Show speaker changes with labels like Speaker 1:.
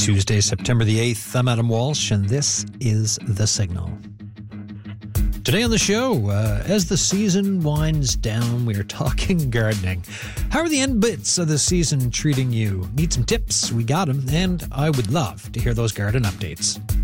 Speaker 1: Tuesday, September the 8th. I'm Adam Walsh, and this is The Signal. Today on the show, as the season winds down, we are talking gardening. How are the end bits of the season treating you? Need some tips? We got them, and I would love to hear those garden updates.